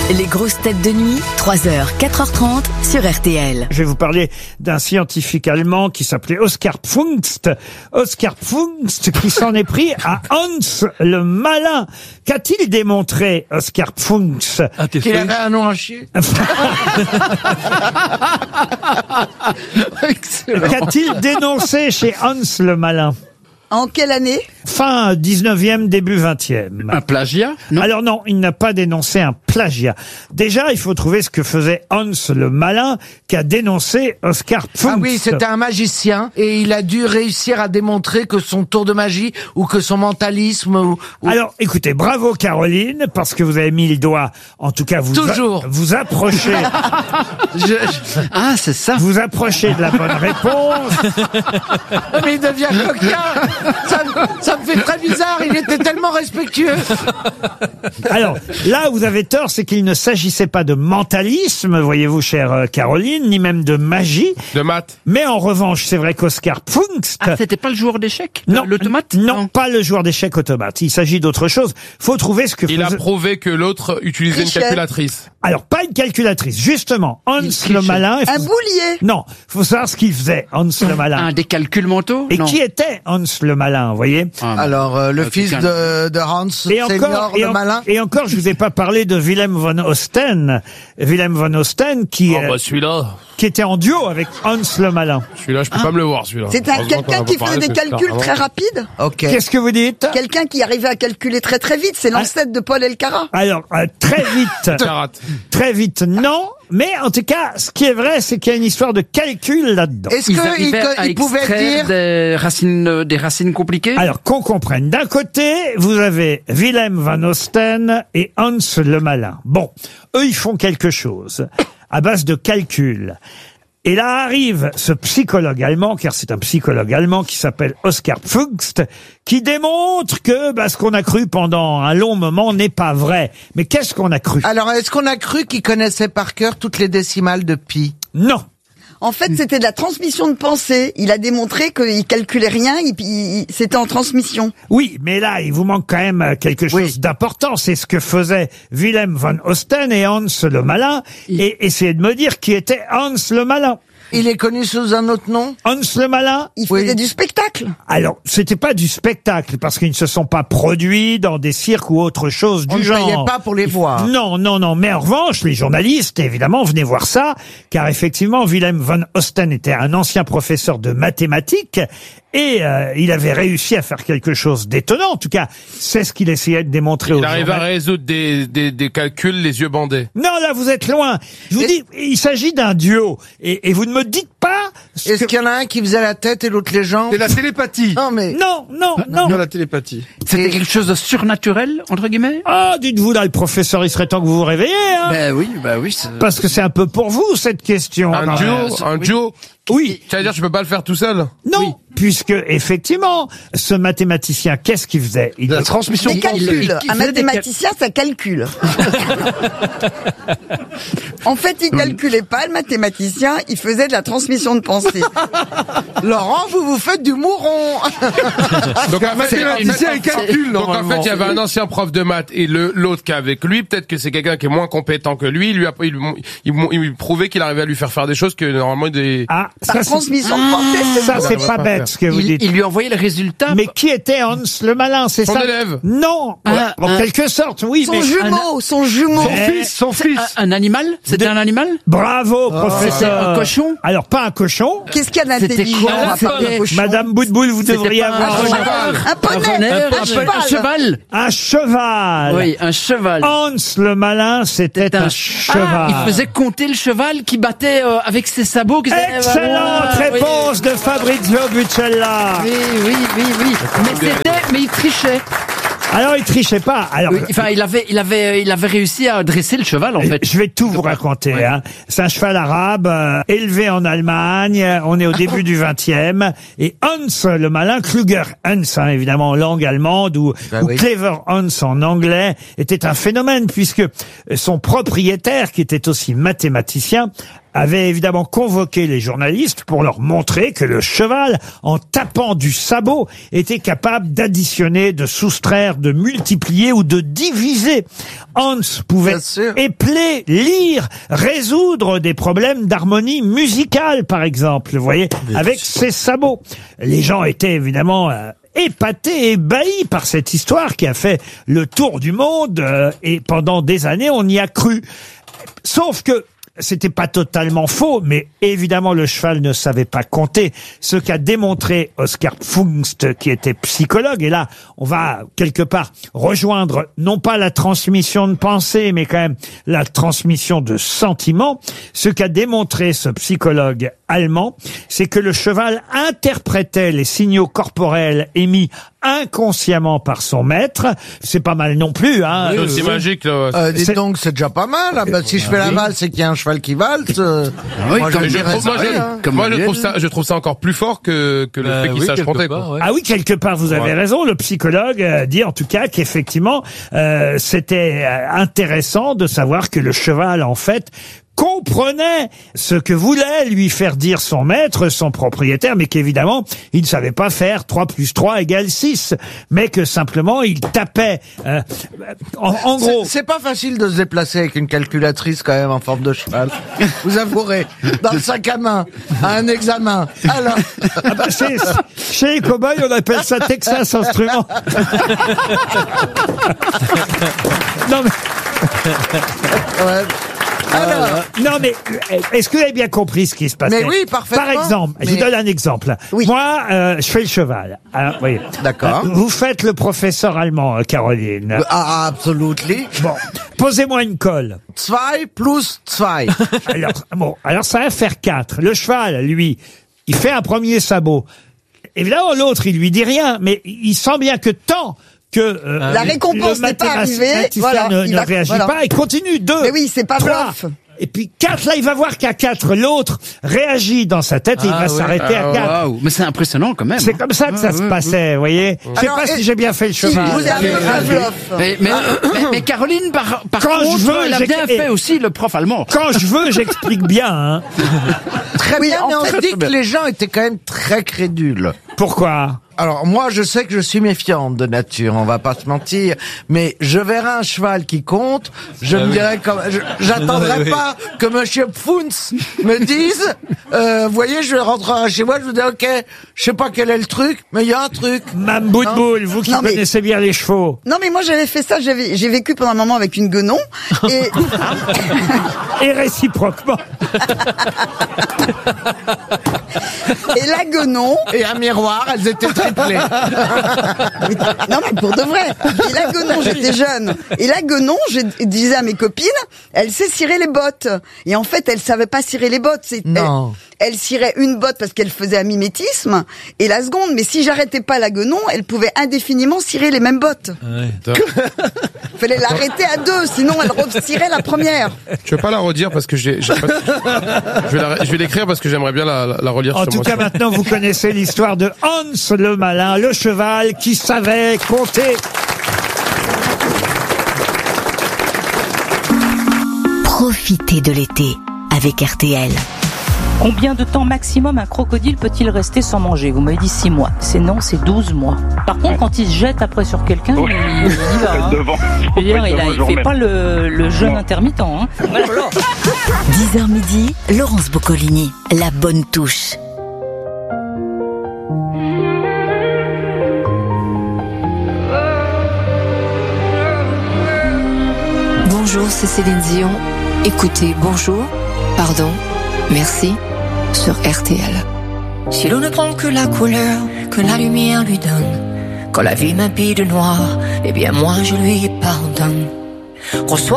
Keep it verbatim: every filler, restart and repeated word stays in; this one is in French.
Les grosses têtes de nuit, trois heures, quatre heures trente sur R T L. Je vais vous parler d'un scientifique allemand qui s'appelait Oskar Pfungst. Oskar Pfungst qui s'en est pris à Hans le Malin. Qu'a-t-il démontré, Oskar Pfungst? Ah, Qu'il avait un nom à chier. Qu'a-t-il dénoncé chez Hans le Malin? En quelle année? Fin dix-neuvième, début vingtième. Un plagiat? Non. Alors non, il n'a pas dénoncé un plagiat. Déjà, il faut trouver ce que faisait Hans le Malin, qui a dénoncé Oskar Pfungst. Ah oui, c'était un magicien, et il a dû réussir à démontrer que son tour de magie, ou que son mentalisme, ou... ou... Alors, écoutez, bravo Caroline, parce que vous avez mis le doigt, en tout cas, vous Toujours. A, vous approchez, Je- je- Ah, c'est ça. vous approchez de la bonne réponse. Mais il devient coquin. Ça, me- ça me fait très bizarre, il était tellement respectueux. Alors, là où vous avez tort, c'est qu'il ne s'agissait pas de mentalisme, voyez-vous, chère euh, Caroline, ni même de magie. De maths. Mais en revanche, c'est vrai qu'Oskar Pfungst... Ah, c'était pas le joueur d'échecs? non, L'automate? non, pas le joueur d'échecs automate. Il s'agit d'autre chose. Faut trouver ce que Il a faisait... prouvé que l'autre utilisait une Trichait. calculatrice. Alors, pas une calculatrice. Justement, Hans Il le trichait. Malin... il Un faut- boulier. Non, faut savoir ce qu'il faisait, Hans le Malin. Un des calculs mentaux? Et Non. qui était Hans le Malin, vous voyez? Ah, non. Alors, euh, le Euh, fils quelqu'un- de, de Hans Et encore, Senior, et, le en- malin. et encore, je vous ai pas parlé de Willem von Osten. Willem von Osten qui, Oh euh, bah celui-là, qui était en duo avec Hans le Malin. celui-là je peux pas me le voir celui-là. C'est un Heureusement qu'on quelqu'un en a qui pas faisait parlé, des parce que calculs clairement- très rapides. Ok. Qu'est-ce que vous dites? Quelqu'un qui arrivait à calculer très très vite. C'est l'ancêtre de Paul Elkarat. Alors, euh, très vite, Carat. très vite, non. Mais en tout cas, ce qui est vrai, c'est qu'il y a une histoire de calcul là-dedans. Est-ce Ils qu'il arrivaient à il pouvait extraire dire... des racines, euh, des racines compliquées? Alors, qu'on comprenne. D'un côté, vous avez Willem van Osten et Hans le Malin. Bon, eux, ils font quelque chose à base de calcul. Et là arrive ce psychologue allemand, car c'est un psychologue allemand qui s'appelle Oskar Pfungst, qui démontre que bah, ce qu'on a cru pendant un long moment n'est pas vrai. Mais qu'est-ce qu'on a cru? Alors, est-ce qu'on a cru qu'il connaissait par cœur toutes les décimales de pi? Non. En fait, c'était de la transmission de pensée. Il a démontré qu'il calculait rien. Il, il- c'était en transmission. Oui, mais là, il vous manque quand même quelque chose Oui. d'important. C'est ce que faisaient Willem van Osten et Hans le Malin. Et essayez de me dire qui était Hans le Malin. Il est connu sous un autre nom? Hans le Malin? Il Oui. faisait du spectacle. Alors, c'était pas du spectacle, parce qu'ils ne se sont pas produits dans des cirques ou autre chose On du ne genre. payait pas pour les voir. Non, non, non. Mais en revanche, les journalistes, évidemment, venaient voir ça, car effectivement, Willem van Osten était un ancien professeur de mathématiques, et euh, il avait réussi à faire quelque chose d'étonnant. En tout cas, c'est ce qu'il essayait de démontrer aux Il arrive à journalistes. résoudre des, des, des calculs les yeux bandés. Non, là, vous êtes loin. Je vous Et- dis, il s'agit d'un duo. Et, et vous ne me dites pas... ce Est-ce que- qu'il y en a un qui faisait la tête et l'autre les jambes? C'est la télépathie. Non, mais... Non, non, non. Non, la télépathie. C'était quelque chose de surnaturel, entre guillemets? Ah, dites-vous, là, le professeur, il serait temps que vous vous réveillez, hein. Ben oui, ben oui. c'est- Parce que c'est un peu pour vous, cette question. Un quand duo, même. un oui. duo. Oui. Ça veut dire que je peux pas le faire tout seul? Non, puisque, effectivement, ce mathématicien, qu'est-ce qu'il faisait? Il La transmission Des de pensée. calculs. il Un faisait des mathématicien, ça calcule. En fait, il calculait pas le mathématicien. Il faisait de la transmission de pensée. Laurent, vous vous faites du mouron. Donc en fait, mathématicien et calcul, donc en normalement. fait, il y avait un ancien prof de maths et le l'autre qui est avec lui. Peut-être que c'est quelqu'un qui est moins compétent que lui. Il lui a, il, il, il, il prouvait qu'il arrivait à lui faire faire des choses que normalement des. Ah, Par ça, c'est, transmission de pensée, c'est ça, c'est on va pas pas bête, faire. ce que vous Il, dites. il lui envoyait le résultat. Mais qui était Hans le Malin, c'est Son ça? élève. Non. Ah, en ah. quelque sorte, oui, son mais... jumeau, son jumeau. Son Son fils, son fils. Un, un animal? C'était De- un animal? Bravo, C'était professeur. un cochon? Alors, pas un cochon. Qu'est-ce qu'il y a C'était d'intelligent quoi? à part C'était- le cochon? Madame Boutboul, vous C'était devriez pas avoir un un, renard, Un poney, un renard, un un cheval. un cheval. un cheval. Oui, un cheval. Hans le Malin, c'était un, cheval. Ah, il faisait compter le cheval qui battait euh, avec ses sabots. qui faisait- Excellente voilà, réponse de Fabrizio Buccella. Oui, oui, oui, oui. oui. Mais c'était, mais il trichait. Alors, il trichait pas. Alors, Oui, enfin, il avait, il avait, il avait réussi à dresser le cheval, en fait. je vais tout vous raconter. Hein. C'est un cheval arabe, euh, élevé en Allemagne. On est au début du vingtième. Et Hans le Malin, Kluger Hans, hein, évidemment en langue allemande, ou, Bah ou oui. Clever Hans en anglais, était un phénomène, puisque son propriétaire, qui était aussi mathématicien, avait évidemment convoqué les journalistes pour leur montrer que le cheval, en tapant du sabot, était capable d'additionner, de soustraire, de multiplier ou de diviser. Hans pouvait épeler, lire, résoudre des problèmes d'harmonie musicale, par exemple, vous voyez, avec ses sabots. Les gens étaient évidemment euh, épatés, ébahis par cette histoire qui a fait le tour du monde euh, et pendant des années, on y a cru. Sauf que c'était pas totalement faux, mais évidemment le cheval ne savait pas compter. Ce qu'a démontré Oscar Pfungst, qui était psychologue, et là on va quelque part rejoindre non pas la transmission de pensée, mais quand même la transmission de sentiments. Ce qu'a démontré ce psychologue allemand, c'est que le cheval interprétait les signaux corporels émis inconsciemment par son maître. C'est pas mal non plus, hein. C'est aussi magique, là. Euh, dites C'est- donc, c'est déjà pas mal. Hein. Bah, si je fais la valse, c'est qu'il y a un cheval qui valse. Euh, oui, moi, comme je je dirais trouve, moi, ça, je, hein. Comme moi, je Marielle. trouve ça, je trouve ça encore plus fort que, que le Bah fait qu'il oui, sache quelque compter, part, quoi. ouais. Ah oui, quelque part, vous avez Ouais. raison. Le psychologue euh, dit en tout cas qu'effectivement, euh, c'était euh, intéressant de savoir que le cheval, en fait, comprenait ce que voulait lui faire dire son maître, son propriétaire, mais qu'évidemment, il ne savait pas faire trois plus trois égale six, mais que simplement, il tapait. euh, en, en C'est- gros... C'est pas facile de se déplacer avec une calculatrice quand même en forme de cheval. Vous avouerez. Dans le sac à main, à un examen. Alors, Ah bah, c'est- chez les cow-boys, on appelle ça Texas Instruments. non mais... ouais. Alors, Non, mais euh, est-ce que vous avez bien compris ce qui se passait? Mais oui, parfaitement. Par exemple, je vous Mais- donne un exemple. Oui. Moi, euh, je fais le cheval. Alors, vous voyez. D'accord. Euh, Vous faites le professeur allemand, euh, Caroline. ah, absolutely. Bon, posez-moi une colle. Zwei plus zwei. Alors, bon, alors ça va faire quatre. Le cheval, lui, il fait un premier sabot. Évidemment, l'autre, il lui dit rien, mais il sent bien que tant que euh, La récompense le n'est pas arrivée, mathématicien voilà, ne, il ne va- réagit voilà. pas, il continue. Deux, Mais oui, c'est pas trois. bluff. Et puis quatre, là, il va voir qu'à quatre, l'autre réagit dans sa tête et il Ah va ouais. s'arrêter à Ah, quatre. Waouh, mais c'est impressionnant quand même. C'est comme ça que ça Ah, se ouais, passait, vous voyez. Je sais Alors, pas et- si j'ai bien fait le Si, cheval. vous avez un bluff. Mais, mais, mais, mais Caroline, par, par Quand je contre, veux, elle a j'ai- bien et- fait aussi le prof allemand. Quand je veux, j'explique bien. Hein. Très Oui, bien, en mais on fait- a dit que les gens étaient quand même très crédules. Pourquoi? Alors moi, je sais que je suis méfiante de nature, on va pas se mentir, mais je verrai un cheval qui compte, je me dirais comme, je- j'attendrai Oui, oui. pas que Monsieur Pfouns me dise, euh, vous voyez, je rentrerai chez moi, je vous dis ok, je sais pas quel est le truc, mais il y a un truc. Mme Boutboul, vous qui Non, mais- connaissez bien les chevaux. Non, mais moi, j'avais fait ça, j'avais, j'ai vécu pendant un moment avec une guenon, et, Et réciproquement. et la guenon, Et un miroir, elles étaient triplées. non, mais pour de vrai. Et la guenon, j'étais jeune. Et la guenon, je disais à mes copines, elle sait cirer les bottes. Et en fait, elle savait pas cirer les bottes. C'est, Non. Elle, elle cirait une botte parce qu'elle faisait un mimétisme, et la seconde, mais si j'arrêtais pas la guenon, elle pouvait indéfiniment cirer les mêmes bottes. Fallait l'arrêter à deux, sinon elle recirait la première. Tu veux pas la redire parce que j'ai, j'ai pas... je vais la- je vais l'écrire parce que j'aimerais bien la, la, la relire En sur tout moi. cas, maintenant, vous connaissez l'histoire de Hans le Malin, le cheval qui savait compter. Profitez de l'été avec R T L. Combien de temps maximum un crocodile peut-il rester sans manger? Vous m'avez dit six mois. C'est non, c'est douze mois. Par contre, quand il se jette après sur quelqu'un, il, il y va. Hein. Devant. Je veux dire, il, a, Devant, il je fait remets. pas le, le jeûne intermittent. Hein. Voilà. dix heures midi, Laurence Boccolini. La bonne touche. Bonjour, c'est Céline Dion. Écoutez, bonjour, pardon, merci, sur R T L. Si l'on ne prend que la couleur que la lumière lui donne, quand la vie m'habille de noir, eh bien moi je lui pardonne. Reçois